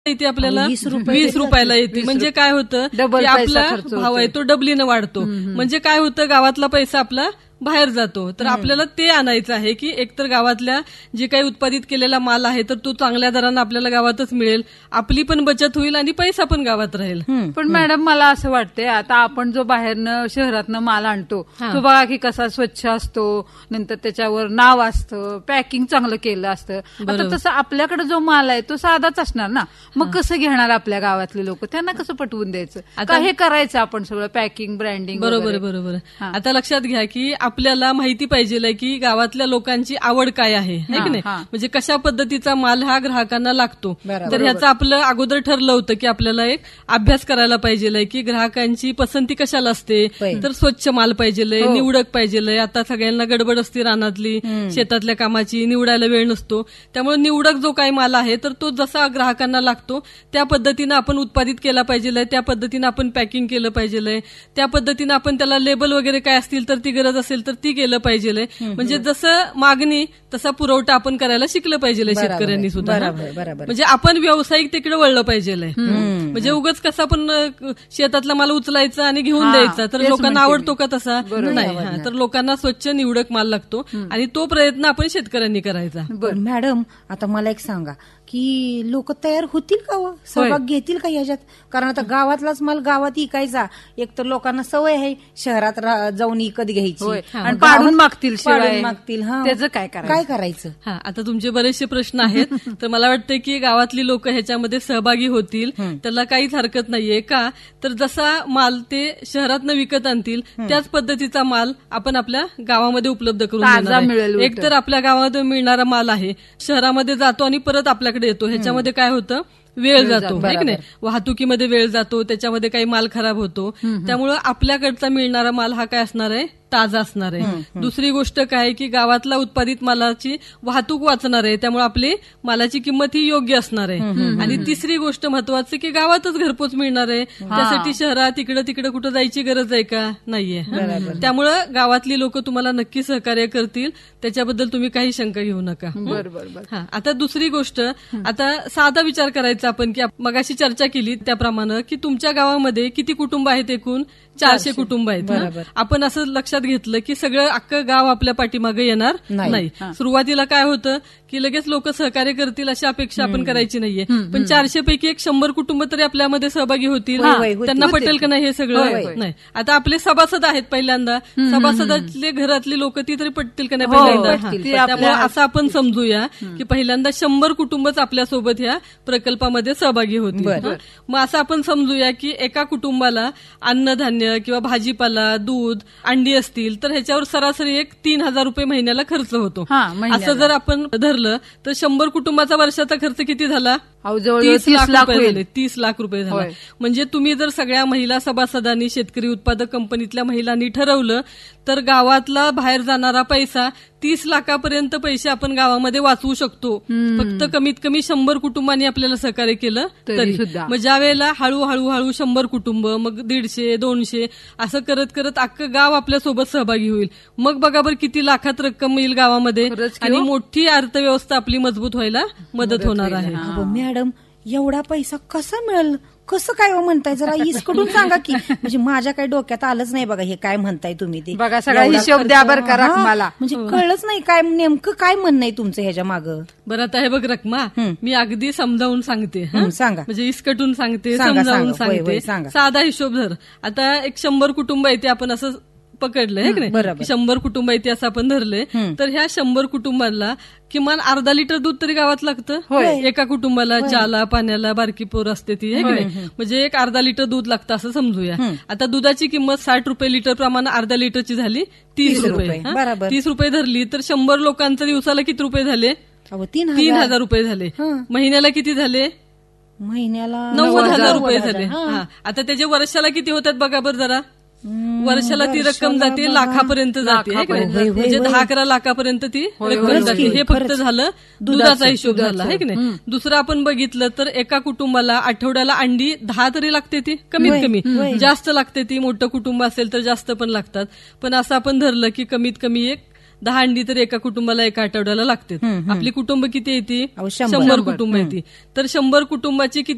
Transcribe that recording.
इथे आपल्याला 20 रुपयाला येते. म्हणजे काय होतं की आपला भाव आहे तो डबलीने वाढतो. म्हणजे काय होतं, गावातला पैसा आपला बाहेर जातो. तर आपल्याला ते आणायचं आहे की एकतर गावातल्या जे काही उत्पादित केलेला माल आहे तर तो चांगल्या दरानं आपल्याला गावातच मिळेल, आपली पण बचत होईल आणि पैसा पण गावात राहील. पण मॅडम मला असं वाटतंय, आता आपण जो बाहेरनं शहरातनं माल आणतो तो बघा की कसा स्वच्छ असतो, नंतर त्याच्यावर नाव असतं, पॅकिंग चांगलं केलं असतं. आता तसं आपल्याकडे जो माल आहे तो साधाच असणार ना, मग कसं घेणार आपल्या गावातले लोक, त्यांना कसं पटवून द्यायचं? आता हे करायचं आपण सगळं पॅकिंग ब्रँडिंग. बरोबर. आता लक्षात घ्या की आपल्याला माहिती पाहिजे की गावातल्या लोकांची आवड काय आहे, की नाही, म्हणजे कशा पद्धतीचा माल हा ग्राहकांना लागतो. तर ह्याचं आपलं अगोदर ठरलं होतं की आपल्याला एक अभ्यास करायला पाहिजे की ग्राहकांची पसंती कशाला असते. तर स्वच्छ माल पाहिजे, निवडक पाहिजे. आता सगळ्यांना गडबड असते रानातली, शेतातल्या कामाची, निवडायला वेळ नसतो. त्यामुळे निवडक जो काही माल आहे तर तो जसा ग्राहकांना लागतो त्या पद्धतीनं आपण उत्पादित केला पाहिजे, त्या पद्धतीनं आपण पॅकिंग केलं पाहिजे, त्या पद्धतीनं आपण त्याला लेबल वगैरे काय असतील तर ती गरज असेल तर ती केलं पाहिजे. म्हणजे जसं मागणी तसा पुरवठा आपण करायला शिकलं पाहिजे शेतकऱ्यांनी सुद्धा. म्हणजे आपण व्यावसायिकतेकडे वळलं पाहिजे. म्हणजे उगाच कसं आपण शेतातला माल उचलायचा आणि घेऊन द्यायचा, तर लोकांना आवडतो का तसा? नाही. तर लोकांना स्वच्छ निवडक माल लागतो आणि तो प्रयत्न आपण शेतकऱ्यांनी करायचा. मॅडम आता मला एक सांगा की लोक तयार होतील का, सहभाग घेतील का याच्यात? कारण आता गावातलाच माल गावात विकायचा, एक तर लोकांना सवय आहे शहरात जाऊन विकत घ्यायची आणि पाडून मागतील, त्याचं काय करायचं? आता तुमचे बरेचसे प्रश्न आहेत. तर मला वाटतं की गावातली लोक ह्याच्यामध्ये सहभागी होतील, त्याला काहीच हरकत नाहीये. का तर जसा माल ते शहरातनं विकत आणतील त्याच पद्धतीचा माल आपण आपल्या गावामध्ये उपलब्ध करून देणार. एक तर आपल्या गावामध्ये मिळणारा माल आहे, शहरामध्ये जातो आणि परत आपल्याकडे येतो. ह्याच्यामध्ये काय होतं, वेळ जातो, की नाही, वाहतुकीमध्ये वेळ जातो, त्याच्यामध्ये काही माल खराब होतो. त्यामुळं आपल्याकडचा मिळणारा माल हा काय असणार आहे, ताजा असणार आहे. दुसरी गोष्ट काय की गावातला उत्पादित मालाची वाहतूक वाचणार आहे, त्यामुळे आपली मालाची किंमत ही योग्य असणार आहे. आणि तिसरी गोष्ट महत्वाची की गावातच घरपोच मिळणार आहे, त्यासाठी शहरात तिकडे कुठं जायची गरज आहे का? नाहीये. त्यामुळं गावातली लोक तुम्हाला नक्की सहकार्य करतील, त्याच्याबद्दल तुम्ही काही शंका घेऊ नका. आता दुसरी गोष्ट, आता साधा विचार करायचा आपण की मगाशी चर्चा केली त्याप्रमाणे की तुमच्या गावामध्ये किती कुटुंब आहेत? एकूण 400 कुटुंब आहेत. आपण असं लक्षात घेतलं की सगळं अख्खं गाव आपल्या पाठीमागे येणार नाही. सुरुवातीला काय होतं की लगेच लोक सहकार्य करतील अशी अपेक्षा आपण करायची नाहीये. पण 400 पैकी 100 कुटुंब तरी आपल्यामध्ये सहभागी होतील, त्यांना पटेल का नाही हे सगळं? नाही. आता आपले सभासद आहेत, पहिल्यांदा सभासदातले घरातली लोक ती तरी पटतील का नाही पहिल्यांदा? त्यामुळे असं आपण समजूया की पहिल्यांदा 100 कुटुंबच आपल्यासोबत ह्या प्रकल्पामध्ये सहभागी होतील. मग असं आपण समजूया की एका कुटुंबाला अन्नधान्य किंवा भाजीपाला, दूध, अंडी असतील तर ह्याच्यावर सरासरी एक 3,000 रुपये महिन्याला खर्च होतो. असं जर आपण धरलं तर 100 कुटुंबाचा वर्षाचा खर्च किती झाला? 30 लाख रुपये झाला. म्हणजे तुम्ही जर सगळ्या महिला सभासदांनी, शेतकरी उत्पादक कंपनीतल्या महिलांनी ठरवलं तर गावातला बाहेर जाणारा पैसा 30 लाखापर्यंत पैसे आपण गावामध्ये वाचवू शकतो. फक्त कमीत कमी 100 कुटुंबांनी आपल्याला सहकार्य केलं तरी. मग ज्या वेळेला हळूहळू 100 कुटुंब, मग 150, 200 असं करत करत अख्खं गाव आपल्यासोबत सहभागी होईल. मग बघा बरं किती लाखात रक्कम येईल गावामध्ये आणि मोठी अर्थव्यवस्था आपली मजबूत व्हायला मदत होणार आहे. मॅडम एवढा पैसा कसा मिळेल, कसं काय म्हणताय? जरा इसकडून सांगा की, म्हणजे माझ्या काही डोक्यात आलंच नाही बघा हे काय म्हणताय तुम्ही. ते बघा सगळा हिशोब द्या बरं का रकमाला, म्हणजे कळलंच नाही काय नेमकं काय म्हणणं आहे तुमचं ह्याच्या मागं. बरं आता हे बघ रकमा, मी अगदी समजावून सांगते. सांगा. म्हणजे इसकटून सांगते, समजावून सांगते. साधा हिशोब धर. आता एक 100 कुटुंब आहे ते आपण असं पकडलंय, है की नाही? 100 कुटुंब आहे ते असं आपण धरले तर ह्या 100 कुटुंबांना किमान अर्धा लिटर दूध तरी गावात लागतं एका कुटुंबाला. चहाला, पाण्याला, बारकी पोर असते ती, है की नाही? म्हणजे एक अर्धा लिटर दूध लागतं असं समजूया. आता दुधाची किंमत 60 रुपये लिटर प्रमाणे अर्धा लिटरची झाली 30 रुपये. 30 रुपये धरली तर 100 लोकांचं दिवसाला किती रुपये झाले? 3,000 रुपये झाले. महिन्याला किती झाले? महिन्याला 90,000 रुपये झाले. आता त्याच्या वर्षाला किती होतात बघा बरं जरा. वर्षाला ती रक्कम जाते लाखापर्यंत जाते, म्हणजे 10-11 लाखापर्यंत ती रक्कम जाते. हे फक्त झालं दुधाचा हिशोब झाला, है की नाही? दुसरं आपण बघितलं तर एका कुटुंबाला आठवड्याला अंडी 10 तरी लागते ती, कमीत कमी. जास्त लागते ती, मोठं कुटुंब असेल तर जास्त पण लागतात. पण असं आपण धरलं की कमीत कमी एक 10 अंडी तर एका कुटुंबाला एका आठवड्याला लागते. आपली कुटुंब किती येते? 100 कुटुंब येते. तर 100 कुटुंबाची किती